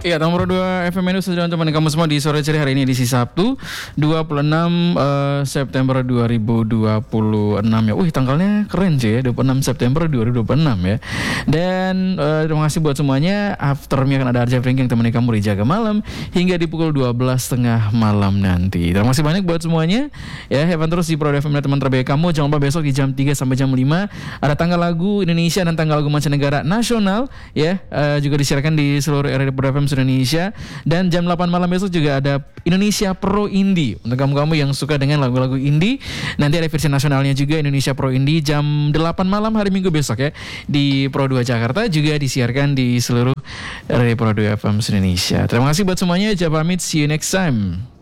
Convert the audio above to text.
Iya, nomor 2 FM itu sudah teman kamu semua di sore ceria hari ini edisi Sabtu 26 September 2026 ya. Wih, tanggalnya keren sih ya, 26 September 2026 ya. Dan terima kasih buat semuanya. Afternya akan ada Arja Frank yang temani kamu di Jaga Malam hingga di pukul 12.30 malam nanti. Terima kasih banyak buat semuanya. Ya, have fun terus di Pro FM teman terbaik kamu. Jangan lupa besok di jam 3 sampai jam 5 ada tanggal lagu Indonesia dan tanggal lagu mancanegara nasional ya. Juga disiarkan di seluruh area Pro FM Indonesia. Dan jam 8 malam besok juga ada Indonesia Pro Indie untuk kamu-kamu yang suka dengan lagu-lagu indie. Nanti ada versi nasionalnya juga Indonesia Pro Indie jam 8 malam hari Minggu besok ya di Pro 2 Jakarta, juga disiarkan di seluruh area Pro 2 FM Indonesia. Terima kasih buat semuanya. Jabamit, see you next time.